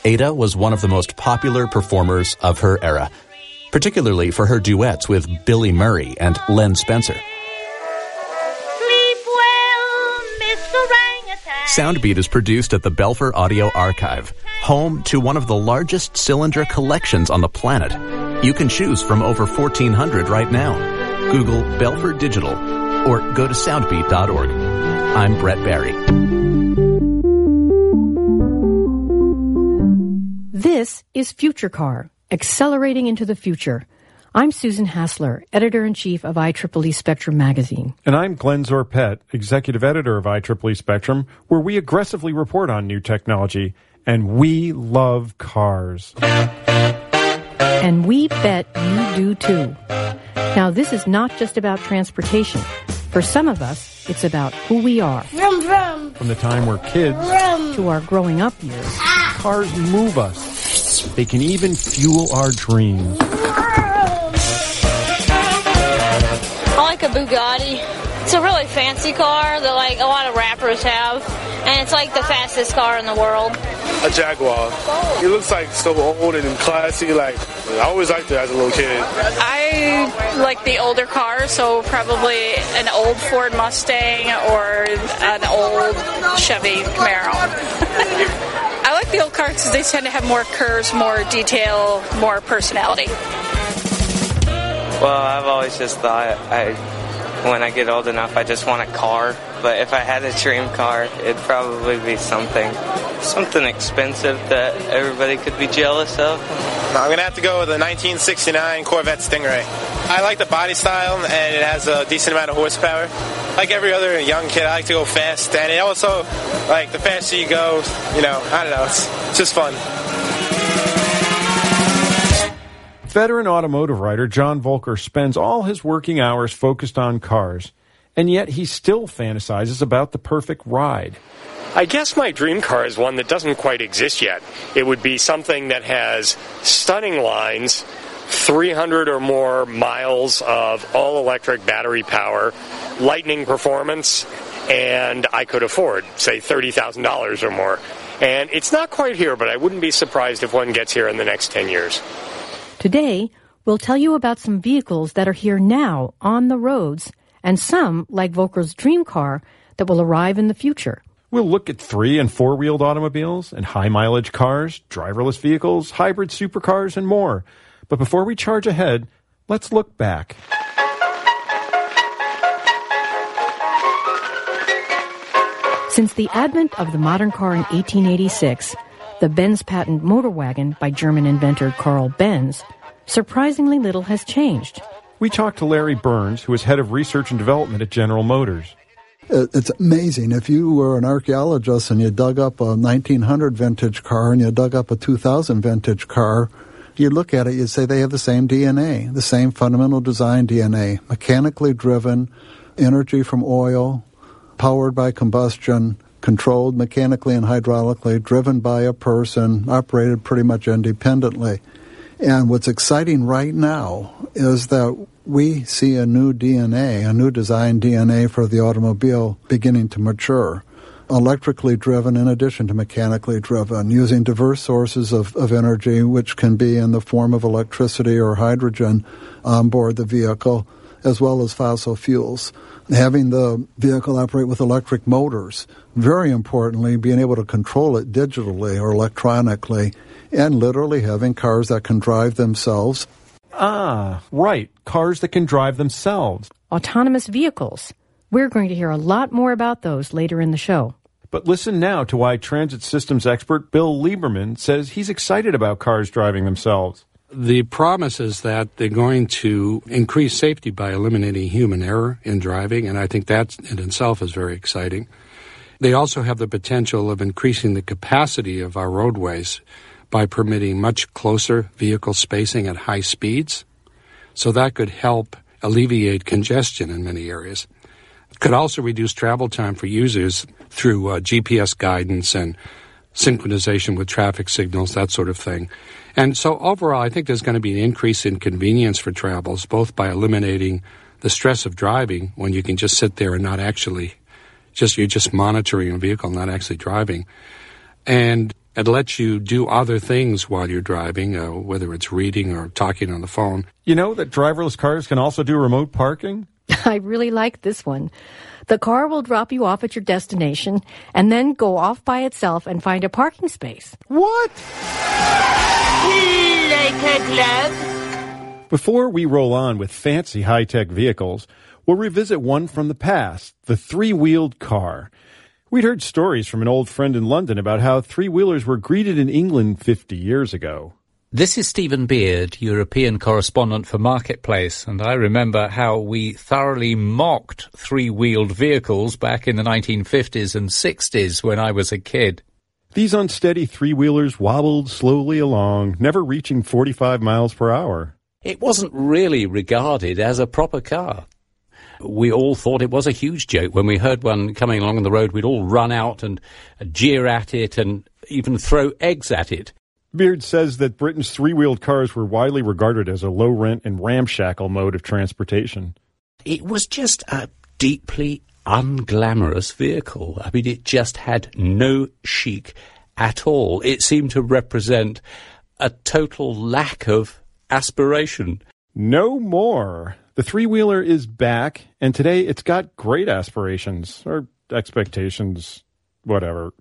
Ada was one of the most popular performers of her era, particularly for her duets with Billy Murray and Len Spencer. Sleep well, Miss Orangutan. Soundbeat is produced at the Belfer Audio Archive, home to one of the largest cylinder collections on the planet. You can choose from over 1,400 right now. Google Belfer Digital or go to soundbeat.org. I'm Brett Barry. This is Future Car, accelerating into the future. I'm Susan Hassler, editor-in-chief of IEEE Spectrum magazine. And I'm Glenn Zorpet, executive editor of IEEE Spectrum, where we aggressively report on new technology. And we love cars. And we bet you do too. Now, this is not just about transportation. For some of us, it's about who we are. Vroom, vroom. From the time we're kids Vroom. To our growing up years. Cars move us. They can even fuel our dreams. I like a Bugatti. It's a really fancy car that like a lot of rappers have, and it's like the fastest car in the world. A Jaguar. It looks like so old and classy. Like I always liked it as a little kid. I like the older cars, so probably an old Ford Mustang or an old Chevy Camaro. I like the old cars because they tend to have more curves, more detail, more personality. Well, I've always just thought when I get old enough, I just want a car. But if I had a dream car, it'd probably be something expensive that everybody could be jealous of. I'm going to have to go with a 1969 Corvette Stingray. I like the body style, and it has a decent amount of horsepower. Like every other young kid, I like to go fast. And it also, like, the faster you go, I don't know, it's just fun. Veteran automotive writer John Volker spends all his working hours focused on cars, and yet he still fantasizes about the perfect ride. I guess my dream car is one that doesn't quite exist yet. It would be something that has stunning lines, 300 or more miles of all-electric battery power, lightning performance, and I could afford, say, $30,000 or more. And it's not quite here, but I wouldn't be surprised if one gets here in the next 10 years. Today, we'll tell you about some vehicles that are here now on the roads, and some, like Volker's dream car, that will arrive in the future. We'll look at 3- and 4-wheeled automobiles and high-mileage cars, driverless vehicles, hybrid supercars, and more. But before we charge ahead, let's look back. Since the advent of the modern car in 1886, the Benz patent motor wagon by German inventor Carl Benz, surprisingly little has changed. We talked to Larry Burns, who is head of research and development at General Motors. It's amazing. If you were an archaeologist and you dug up a 1900 vintage car and you dug up a 2000 vintage car, you look at it, you'd say they have the same DNA, the same fundamental design DNA, mechanically driven, energy from oil, powered by combustion, controlled mechanically and hydraulically, driven by a person, operated pretty much independently. And what's exciting right now is that we see a new DNA, a new design DNA for the automobile beginning to mature. Electrically driven in addition to mechanically driven, using diverse sources of energy, which can be in the form of electricity or hydrogen on board the vehicle, as well as fossil fuels. Having the vehicle operate with electric motors, very importantly, being able to control it digitally or electronically, and literally having cars that can drive themselves. Ah, right, cars that can drive themselves. Autonomous vehicles. We're going to hear a lot more about those later in the show. But listen now to why transit systems expert Bill Lieberman says he's excited about cars driving themselves. The promise is that they're going to increase safety by eliminating human error in driving, and I think that in itself is very exciting. They also have the potential of increasing the capacity of our roadways by permitting much closer vehicle spacing at high speeds. So that could help alleviate congestion in many areas. It could also reduce travel time for users through GPS guidance and synchronization with traffic signals, that sort of thing. And so overall, I think there's going to be an increase in convenience for travels, both by eliminating the stress of driving when you can just sit there and not actually, you're just monitoring a vehicle, not actually driving. And It lets you do other things while you're driving, whether it's reading or talking on the phone. You know that driverless cars can also do remote parking? I really like this one. The car will drop you off at your destination and then go off by itself and find a parking space. What? Like a glove. Before we roll on with fancy high-tech vehicles, we'll revisit one from the past, the three-wheeled car. We'd heard stories from an old friend in London about how three-wheelers were greeted in England 50 years ago. This is Stephen Beard, European correspondent for Marketplace, and I remember how we thoroughly mocked three-wheeled vehicles back in the 1950s and 60s when I was a kid. These unsteady three-wheelers wobbled slowly along, never reaching 45 miles per hour. It wasn't really regarded as a proper car. We all thought it was a huge joke. When we heard one coming along the road, we'd all run out and jeer at it and even throw eggs at it. Beard says that Britain's three-wheeled cars were widely regarded as a low-rent and ramshackle mode of transportation. It was just a deeply unglamorous vehicle. I mean, it just had no chic at all. It seemed to represent a total lack of aspiration. No more. The three-wheeler is back, and today it's got great aspirations, or expectations, whatever.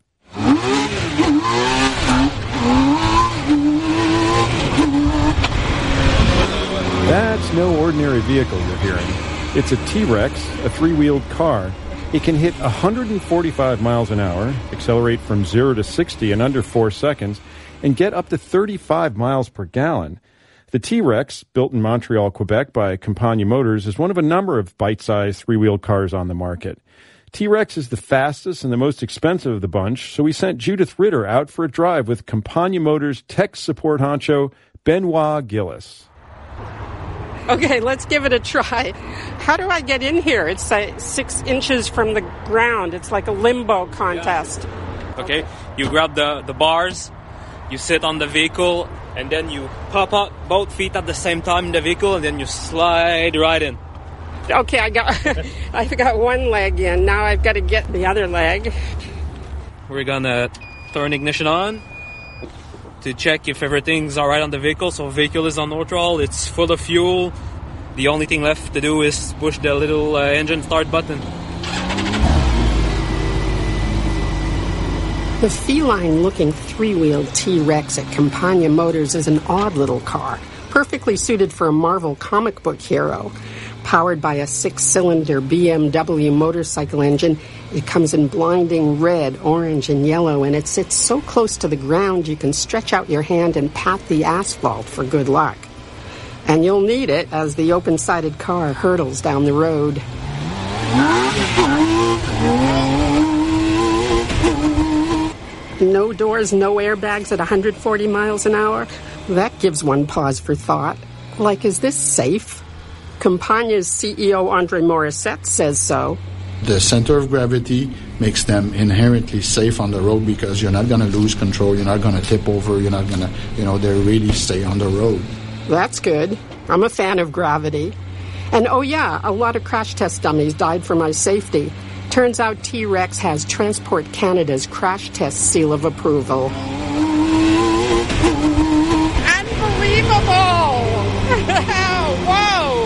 That's no ordinary vehicle you're hearing. It's a T-Rex, a three-wheeled car. It can hit 145 miles an hour, accelerate from 0 to 60 in under 4 seconds, and get up to 35 miles per gallon. The T-Rex, built in Montreal, Quebec by Campagna Motors, is one of a number of bite-sized three-wheeled cars on the market. T-Rex is the fastest and the most expensive of the bunch, so we sent Judith Ritter out for a drive with Campagna Motors tech support honcho Benoit Gillis. Okay, let's give it a try. How do I get in here? It's 6 inches from the ground. It's like a limbo contest. Okay, you grab the bars, you sit on the vehicle, and then you pop up both feet at the same time in the vehicle, and then you slide right in. Okay, I've got one leg in. Now I've got to get the other leg. We're gonna turn ignition on to check if everything's all right on the vehicle. So vehicle is on neutral, it's full of fuel. The only thing left to do is push the little engine start button. The feline-looking three-wheeled T-Rex at Campagna Motors is an odd little car, perfectly suited for a Marvel comic book hero. Powered by a 6-cylinder BMW motorcycle engine, it comes in blinding red, orange, and yellow, and it sits so close to the ground you can stretch out your hand and pat the asphalt for good luck. And you'll need it as the open-sided car hurtles down the road. No doors, no airbags at 140 miles an hour? That gives one pause for thought. Like, is this safe? Campagna's CEO Andre Morissette says so. The center of gravity makes them inherently safe on the road because you're not going to lose control, you're not going to tip over, you're not going to, they really stay on the road. That's good. I'm a fan of gravity. And oh yeah, a lot of crash test dummies died for my safety. Turns out T-Rex has Transport Canada's crash test seal of approval. Unbelievable! Whoa!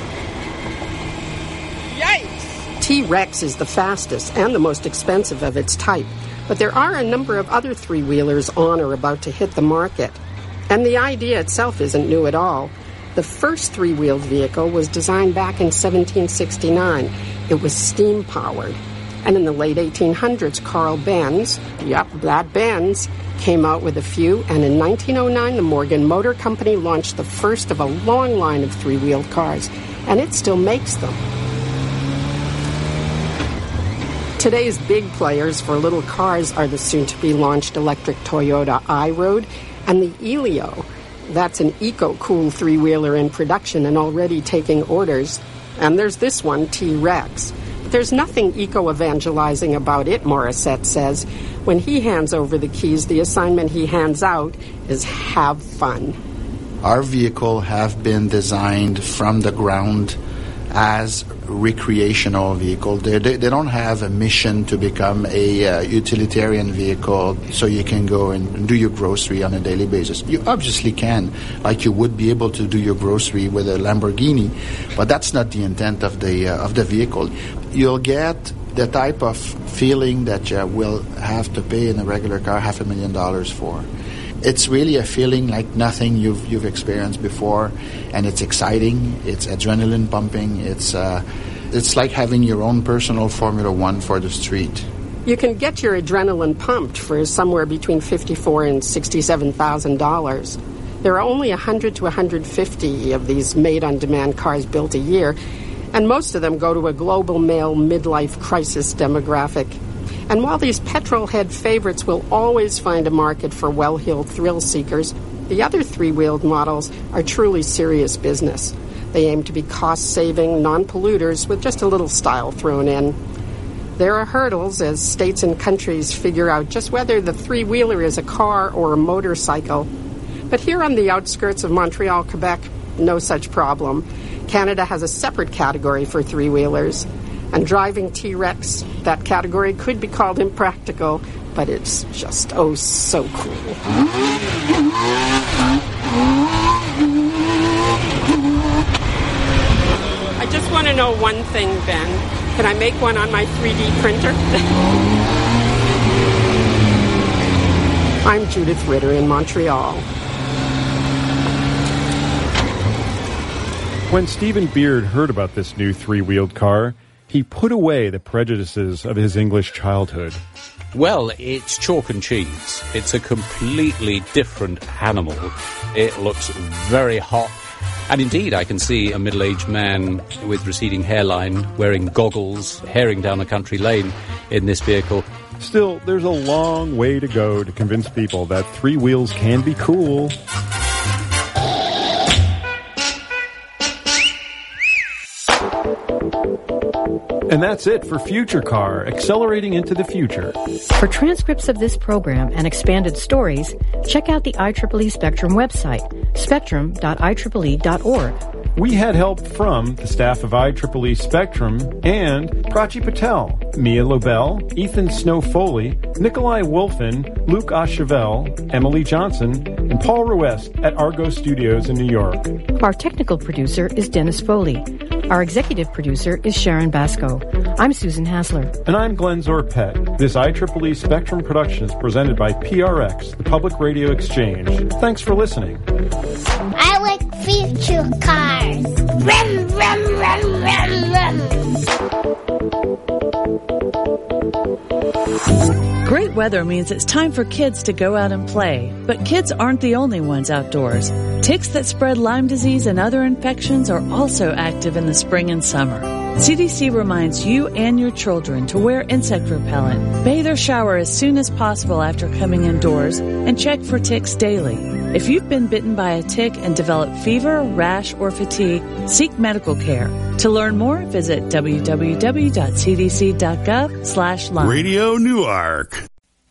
Yikes! T-Rex is the fastest and the most expensive of its type, but there are a number of other three-wheelers on or about to hit the market. And the idea itself isn't new at all. The first three-wheeled vehicle was designed back in 1769. It was steam-powered. And in the late 1800s, Carl Benz, that Benz, came out with a few, and in 1909, the Morgan Motor Company launched the first of a long line of three-wheeled cars, and it still makes them. Today's big players for little cars are the soon-to-be-launched electric Toyota iRoad and the Elio. That's an eco-cool three-wheeler in production and already taking orders. And there's this one, T-Rex. But there's nothing eco-evangelizing about it, Morissette says. When he hands over the keys, the assignment he hands out is have fun. Our vehicle have been designed from the ground as recreational vehicle. They don't have a mission to become a utilitarian vehicle so you can go and do your grocery on a daily basis. You obviously can, like you would be able to do your grocery with a Lamborghini, but that's not the intent of the vehicle. You'll get the type of feeling that you will have to pay in a regular car $500,000 for. It's really a feeling like nothing you've experienced before, and it's exciting. It's adrenaline pumping. It's like having your own personal Formula One for the street. You can get your adrenaline pumped for somewhere between $54,000 and $67,000. There are only 100 to 150 of these made-on-demand cars built a year, and most of them go to a global male midlife crisis demographic. And while these petrol-head favorites will always find a market for well-heeled thrill seekers, the other three-wheeled models are truly serious business. They aim to be cost-saving non-polluters with just a little style thrown in. There are hurdles as states and countries figure out just whether the three-wheeler is a car or a motorcycle. But here on the outskirts of Montreal, Quebec, no such problem. Canada has a separate category for three-wheelers. And driving T-Rex, that category could be called impractical, but it's just, oh, so cool. I just want to know one thing, Ben. Can I make one on my 3D printer? I'm Judith Ritter in Montreal. When Stephen Beard heard about this new three-wheeled car, he put away the prejudices of his English childhood. Well, it's chalk and cheese. It's a completely different animal. It looks very hot. And indeed, I can see a middle-aged man with receding hairline, wearing goggles, herring down a country lane in this vehicle. Still, there's a long way to go to convince people that three wheels can be cool. And that's it for Future Car, accelerating into the future. For transcripts of this program and expanded stories, check out the IEEE Spectrum website, spectrum.ieee.org. We had help from the staff of IEEE Spectrum and Prachi Patel, Mia Lobel, Ethan Snow-Foley, Nikolai Wolfin, Luke Oshavel, Emily Johnson, and Paul Ruest at Argo Studios in New York. Our technical producer is Dennis Foley. Our executive producer is Sharon Basco. I'm Susan Hassler. And I'm Glenn Zorpet. This IEEE Spectrum production is presented by PRX, the Public Radio Exchange. Thanks for listening. I like future cars. Rum, rum, rum, rum, rum. Great weather means it's time for kids to go out and play. But kids aren't the only ones outdoors. Ticks that spread Lyme disease and other infections are also active in the spring and summer. CDC reminds you and your children to wear insect repellent, bathe or shower as soon as possible after coming indoors, and check for ticks daily. If you've been bitten by a tick and developed fever, rash, or fatigue, seek medical care. To learn more, visit www.cdc.gov/Lyme. Radio Newark.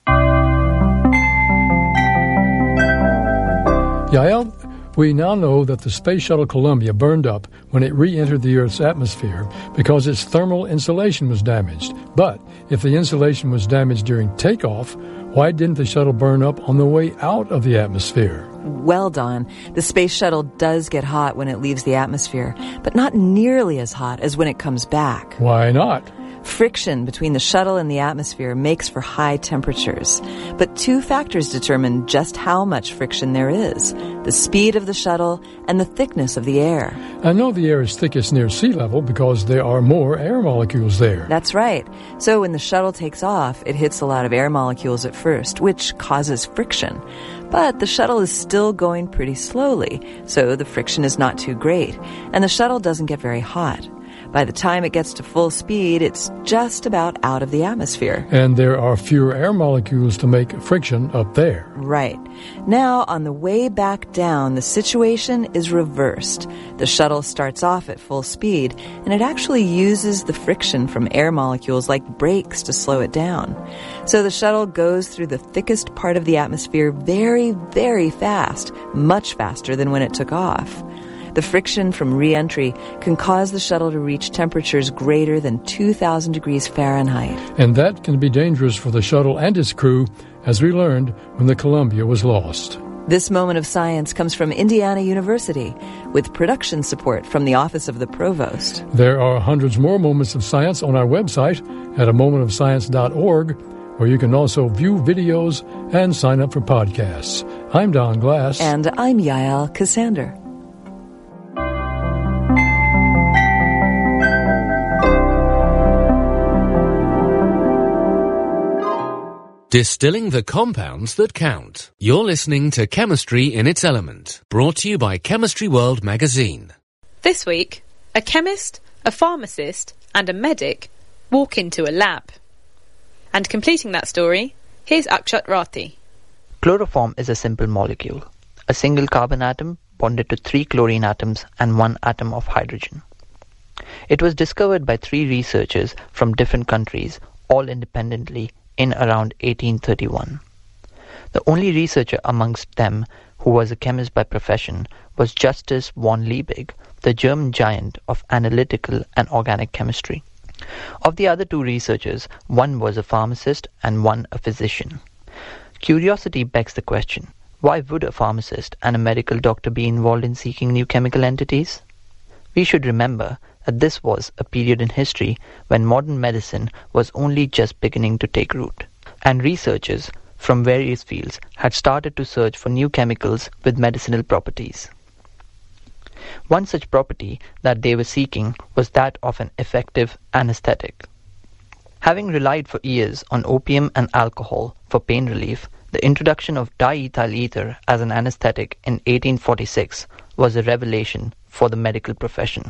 Yael, we now know that the Space Shuttle Columbia burned up when it re-entered the Earth's atmosphere because its thermal insulation was damaged. But if the insulation was damaged during takeoff, why didn't the shuttle burn up on the way out of the atmosphere? Well, Don, the space shuttle does get hot when it leaves the atmosphere, but not nearly as hot as when it comes back. Why not? Friction between the shuttle and the atmosphere makes for high temperatures. But two factors determine just how much friction there is: the speed of the shuttle and the thickness of the air. I know the air is thickest near sea level because there are more air molecules there. That's right. So when the shuttle takes off, it hits a lot of air molecules at first, which causes friction. But the shuttle is still going pretty slowly, so the friction is not too great, and the shuttle doesn't get very hot. By the time it gets to full speed, it's just about out of the atmosphere. And there are fewer air molecules to make friction up there. Right. Now, on the way back down, the situation is reversed. The shuttle starts off at full speed, and it actually uses the friction from air molecules like brakes to slow it down. So the shuttle goes through the thickest part of the atmosphere very, very fast, much faster than when it took off. The friction from re-entry can cause the shuttle to reach temperatures greater than 2,000 degrees Fahrenheit. And that can be dangerous for the shuttle and its crew, as we learned when the Columbia was lost. This moment of science comes from Indiana University, with production support from the Office of the Provost. There are hundreds more moments of science on our website at amomentofscience.org, where you can also view videos and sign up for podcasts. I'm Don Glass. And I'm Yael Cassander. Distilling the compounds that count. You're listening to Chemistry in its Element, brought to you by Chemistry World magazine. This week, a chemist, a pharmacist, and a medic walk into a lab. And completing that story, here's Akshat Rathi. Chloroform is a simple molecule, a single carbon atom bonded to 3 chlorine atoms and 1 atom of hydrogen. It was discovered by 3 researchers from different countries, all independently, in around 1831. The only researcher amongst them who was a chemist by profession was Justus von Liebig, the German giant of analytical and organic chemistry. Of the other 2 researchers, one was a pharmacist and one a physician. Curiosity begs the question, why would a pharmacist and a medical doctor be involved in seeking new chemical entities? We should remember that this was a period in history when modern medicine was only just beginning to take root, and researchers from various fields had started to search for new chemicals with medicinal properties. One such property that they were seeking was that of an effective anesthetic. Having relied for years on opium and alcohol for pain relief, the introduction of diethyl ether as an anesthetic in 1846 was a revelation for the medical profession.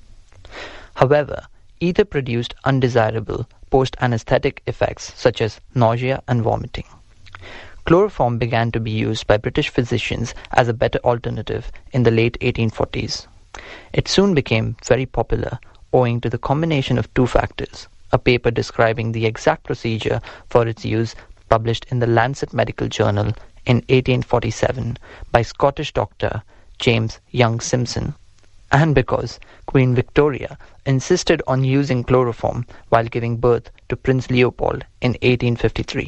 However, ether produced undesirable post-anesthetic effects such as nausea and vomiting. Chloroform began to be used by British physicians as a better alternative in the late 1840s. It soon became very popular owing to the combination of 2 factors: a paper describing the exact procedure for its use published in the Lancet Medical Journal in 1847 by Scottish doctor James Young Simpson, and because Queen Victoria insisted on using chloroform while giving birth to Prince Leopold in 1853.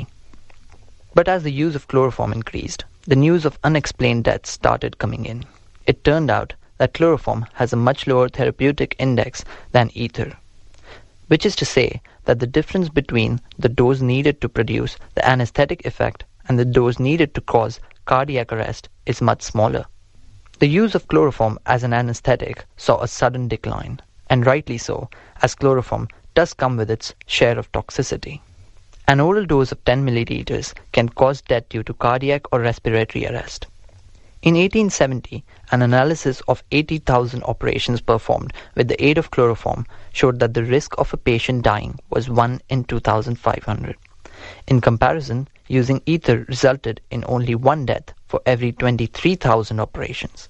But as the use of chloroform increased, the news of unexplained deaths started coming in. It turned out that chloroform has a much lower therapeutic index than ether, which is to say that the difference between the dose needed to produce the anesthetic effect and the dose needed to cause cardiac arrest is much smaller. The use of chloroform as an anesthetic saw a sudden decline, and rightly so, as chloroform does come with its share of toxicity. An oral dose of 10 milliliters can cause death due to cardiac or respiratory arrest. In 1870, an analysis of 80,000 operations performed with the aid of chloroform showed that the risk of a patient dying was 1 in 2,500. In comparison, using ether resulted in only 1 death for every 23,000 operations.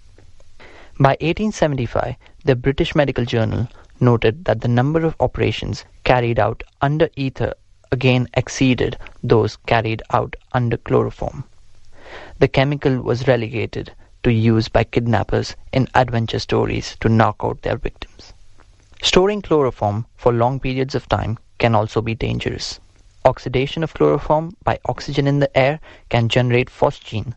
By 1875, the British Medical Journal noted that the number of operations carried out under ether again exceeded those carried out under chloroform. The chemical was relegated to use by kidnappers in adventure stories to knock out their victims. Storing chloroform for long periods of time can also be dangerous. Oxidation of chloroform by oxygen in the air can generate phosgene,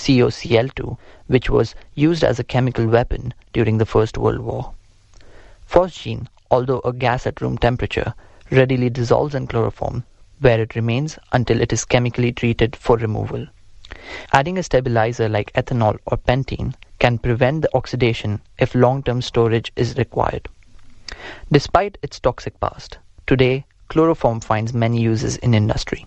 COCl2, which was used as a chemical weapon during the First World War. Phosgene, although a gas at room temperature, readily dissolves in chloroform, where it remains until it is chemically treated for removal. Adding a stabilizer like ethanol or pentene can prevent the oxidation if long-term storage is required. Despite its toxic past, today chloroform finds many uses in industry.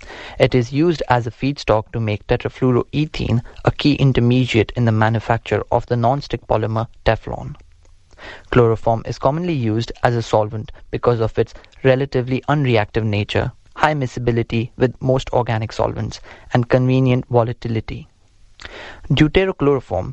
It is used as a feedstock to make tetrafluoroethene, a key intermediate in the manufacture of the non-stick polymer Teflon. Chloroform is commonly used as a solvent because of its relatively unreactive nature, high miscibility with most organic solvents, and convenient volatility. Deuterochloroform,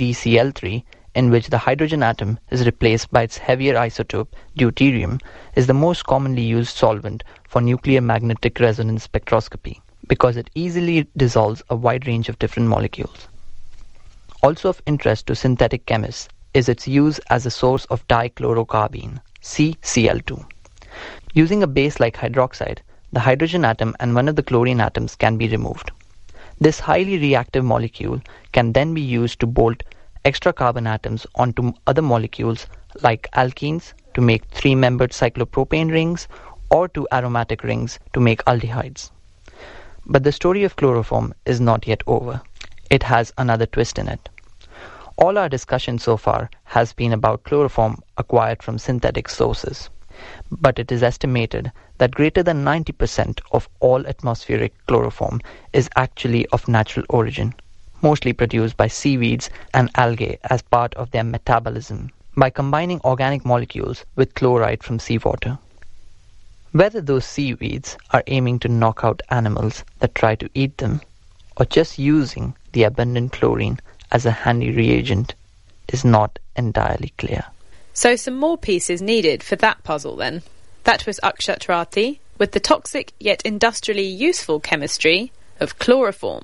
CdCl3, in which the hydrogen atom is replaced by its heavier isotope, deuterium, is the most commonly used solvent for nuclear magnetic resonance spectroscopy because it easily dissolves a wide range of different molecules. Also of interest to synthetic chemists is its use as a source of dichlorocarbene, CCl2. Using a base like hydroxide, the hydrogen atom and one of the chlorine atoms can be removed. This highly reactive molecule can then be used to bolt extra carbon atoms onto other molecules like alkenes to make three-membered cyclopropane rings or to aromatic rings to make aldehydes. But the story of chloroform is not yet over. It has another twist in it. All our discussion so far has been about chloroform acquired from synthetic sources. But it is estimated that greater than 90% of all atmospheric chloroform is actually of natural origin, mostly produced by seaweeds and algae as part of their metabolism, by combining organic molecules with chloride from seawater. Whether those seaweeds are aiming to knock out animals that try to eat them, or just using the abundant chlorine as a handy reagent, is not entirely clear. So some more pieces needed for that puzzle then. That was Akshat Rathi with the toxic yet industrially useful chemistry of chloroform.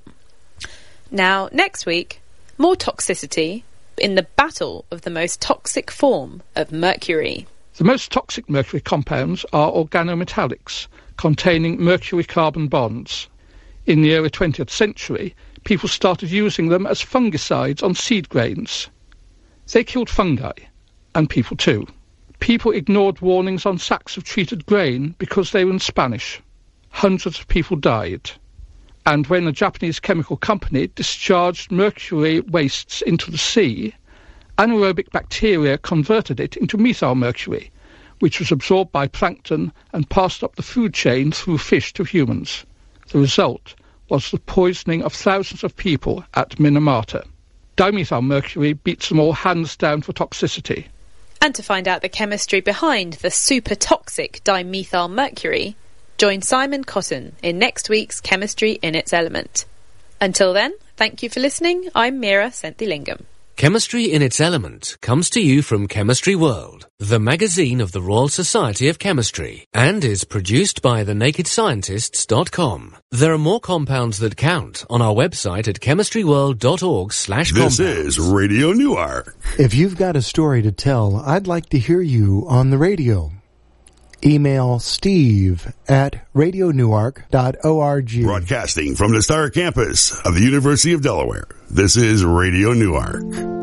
Now, next week, more toxicity in the battle of the most toxic form of mercury. The most toxic mercury compounds are organometallics, containing mercury-carbon bonds. In the early 20th century, people started using them as fungicides on seed grains. They killed fungi, and people too. People ignored warnings on sacks of treated grain because they were in Spanish. Hundreds of people died. And when a Japanese chemical company discharged mercury wastes into the sea, anaerobic bacteria converted it into methylmercury, which was absorbed by plankton and passed up the food chain through fish to humans. The result was the poisoning of thousands of people at Minamata. Dimethylmercury beats them all hands down for toxicity. And to find out the chemistry behind the super toxic dimethylmercury, join Simon Cotton in next week's Chemistry in its Element. Until then, thank you for listening. I'm Meera Senthilingam. Chemistry in its Element comes to you from Chemistry World, the magazine of the Royal Society of Chemistry, and is produced by thenakedscientists.com. There are more compounds that count on our website at chemistryworld.org/compounds. This is Radio Newark. If you've got a story to tell, I'd like to hear you on the radio. Email steve@radionewark.org. Broadcasting from the Star Campus of the University of Delaware, this is Radio Newark.